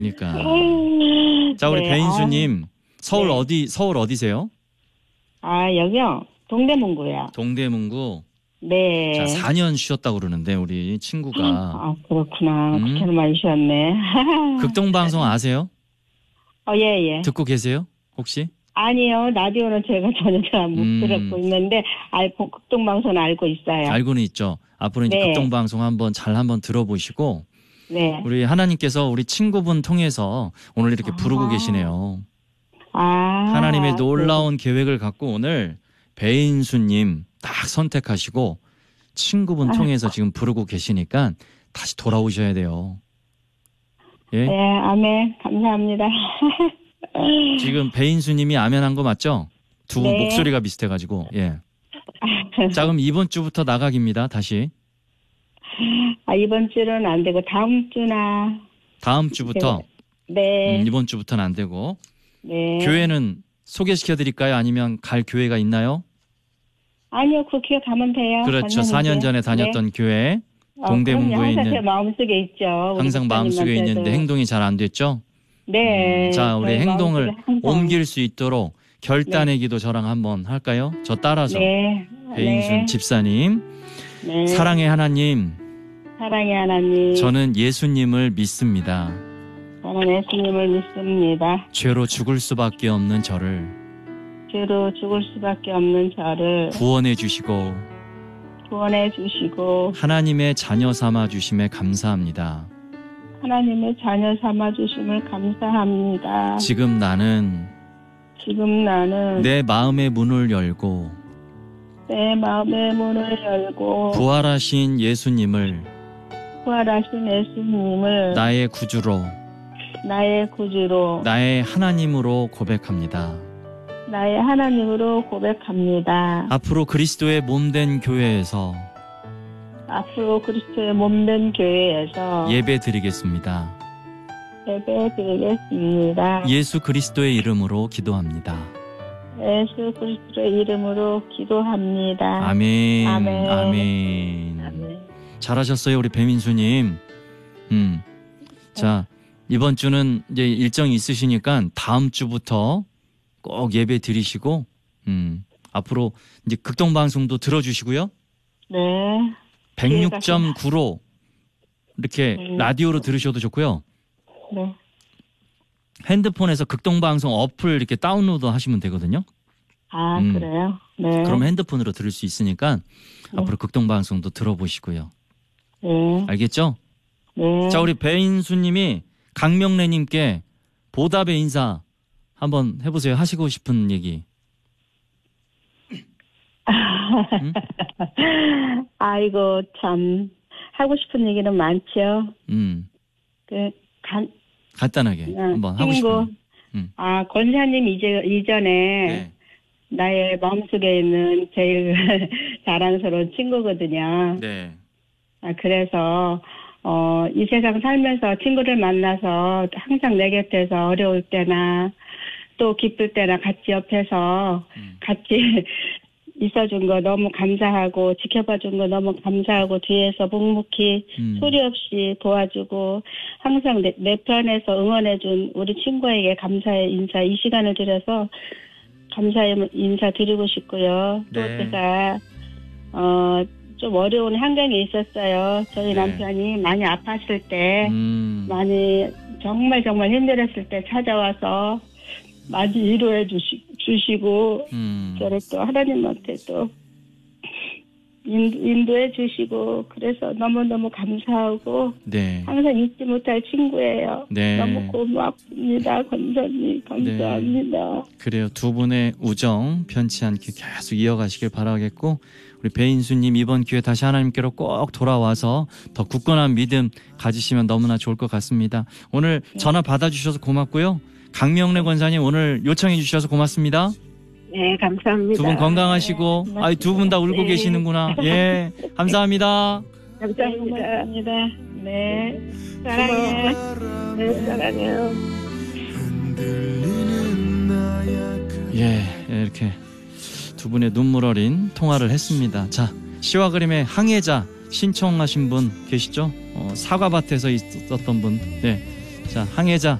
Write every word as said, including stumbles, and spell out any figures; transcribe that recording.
그러니까. 자, 우리 네, 배인수님, 서울 네. 어디, 서울 어디세요? 아, 여기요. 동대문구요. 동대문구. 네. 자, 사 년 쉬었다고 그러는데, 우리 친구가. 아, 그렇구나. 음? 그렇게 많이 쉬었네. 극동방송 아세요? 어, 예, 예. 듣고 계세요? 혹시? 아니요. 라디오는 제가 전혀 잘 못 음. 들었고 있는데, 알고, 극동방송은 알고 있어요. 알고는 있죠. 앞으로 이제 네. 극동방송 한번 잘 한번 들어보시고, 네. 우리 하나님께서 우리 친구분 통해서 오늘 이렇게 부르고 아. 계시네요. 아. 하나님의 놀라운 계획을 갖고 오늘 배인수님 딱 선택하시고 친구분 아. 통해서 지금 부르고 계시니까 다시 돌아오셔야 돼요. 예? 네, 아멘. 감사합니다. 지금 배인수님이 아멘한 거 맞죠? 두 분 네. 목소리가 비슷해가지고. 예. 자, 그럼 이번 주부터 나가기입니다. 다시. 아, 이번 주는 안 되고, 다음 주나. 다음 주부터. 네. 음, 이번 주부터는 안 되고. 네. 교회는 소개시켜 드릴까요? 아니면 갈 교회가 있나요? 아니요, 그 교회 가면 돼요. 그렇죠. 사 년 전에 다녔던 네. 교회. 어, 동대문구에 그럼요. 항상 있는- 제 마음속에 있죠. 우리 항상 마음속에 목사님한테도. 있는데 행동이 잘 안 됐죠? 네. 음, 자, 우리 저희 행동을 마음속에 항상. 옮길 수 있도록 결단의 기도 저랑 한번 할까요? 저 따라서. 네. 배인순 네. 집사님. 네. 사랑의 하나님, 사랑의 하나님. 저는 예수님을 믿습니다. 저는 예수님을 믿습니다. 죄로 죽을 수밖에 없는 저를 죄로 죽을 수밖에 없는 저를 구원해 주시고 구원해 주시고 하나님의 자녀 삼아 주심에 감사합니다. 하나님의 자녀 삼아 주심을 감사합니다. 지금 나는 지금 나는 내 마음의 문을 열고 내 마음의 문을 열고 부활하신 예수님을 부활하신 예수님을 나의 구주로 나의 구주로 나의 하나님으로 고백합니다. 나의 하나님으로 고백합니다. 앞으로 그리스도의 몸된 교회에서 앞으로 그리스도의 몸된 교회에서 예배 드리겠습니다. 예배 드리겠습니다. 예수 그리스도의 이름으로 기도합니다. 예수 그리스도의 이름으로 기도합니다. 아멘. 아멘. 아멘. 아멘. 잘하셨어요, 우리 배민수님. 음. 자, 이번 주는 이제 일정이 있으시니까 다음 주부터 꼭 예배 드리시고, 음. 앞으로 이제 극동방송도 들어주시고요. 네. 백육 점 구로 이렇게 음. 라디오로 들으셔도 좋고요. 네. 핸드폰에서 극동방송 어플 이렇게 다운로드 하시면 되거든요. 아, 음. 그래요? 네. 그러면 핸드폰으로 들을 수 있으니까 네. 앞으로 극동방송도 들어보시고요. 네. 알겠죠? 네. 자, 우리 배인수님이 강명래님께 보답의 인사 한번 해보세요. 하시고 싶은 얘기. 응? 아이고, 참. 하고 싶은 얘기는 많죠. 음, 그, 간, 간단하게 그냥 한번 하고 친구. 싶은. 음. 아, 권사님 이제, 이전에 네. 나의 마음속에 있는 제일 자랑스러운 친구거든요. 네. 아, 그래서, 어, 이 세상 살면서 친구를 만나서 항상 내 곁에서 어려울 때나 또 기쁠 때나 같이 옆에서 음. 같이 있어준 거 너무 감사하고 지켜봐준 거 너무 감사하고 뒤에서 묵묵히 음. 소리 없이 도와주고 항상 내, 내 편에서 응원해준 우리 친구에게 감사의 인사 이 시간을 드려서 감사의 인사 드리고 싶고요. 또 네. 제가 어, 좀 어려운 환경에 있었어요. 저희 네. 남편이 많이 아팠을 때 음. 많이 정말 정말 힘들었을 때 찾아와서 많이 위로해 주시, 주시고 음. 저를 또 하나님한테 또 인, 인도해 주시고 그래서 너무너무 감사하고 네. 항상 잊지 못할 친구예요. 네. 너무 고맙습니다. 권사님 감사합니다. 그래요. 두 분의 우정 편치 않게 계속 이어가시길 바라겠고 우리 배인수님 이번 기회에 다시 하나님께로 꼭 돌아와서 더 굳건한 믿음 가지시면 너무나 좋을 것 같습니다. 오늘 전화 받아주셔서 고맙고요. 강명래 권사님 오늘 요청해 주셔서 고맙습니다. 네, 감사합니다. 두 분 건강하시고 네, 아이 두 분 다 울고 네. 계시는구나. 예, 감사합니다. 감사합니다. 네, 사랑해. 네, 사랑해요. 예, 예, 이렇게 두 분의 눈물 어린 통화를 했습니다. 자, 시와 그림의 항해자 신청하신 분 계시죠? 어, 사과밭에서 있었던 분. 네, 자, 항해자